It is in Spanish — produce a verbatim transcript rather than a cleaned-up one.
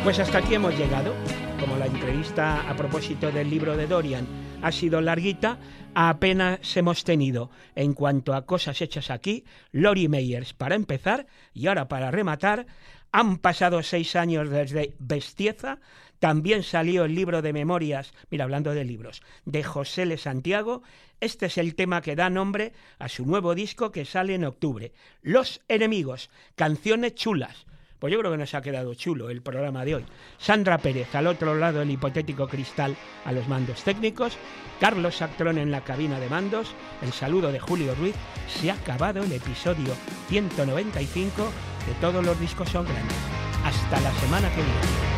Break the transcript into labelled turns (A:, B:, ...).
A: Pues hasta aquí hemos llegado. Como la entrevista a propósito del libro de Dorian ha sido larguita, apenas hemos tenido, en cuanto a cosas hechas aquí, Lori Meyers para empezar, y ahora para rematar, han pasado seis años desde Bestieza. También salió el libro de memorias, mira, hablando de libros, de José L. Santiago. Este es el tema que da nombre a su nuevo disco que sale en octubre. Los Enemigos, canciones chulas. Pues yo creo que nos ha quedado chulo el programa de hoy. Sandra Pérez, al otro lado del hipotético cristal, a los mandos técnicos. Carlos Sactrón en la cabina de mandos. El saludo de Julio Ruiz. Se ha acabado el episodio ciento noventa y cinco de Todos los discos son grandes. Hasta la semana que viene.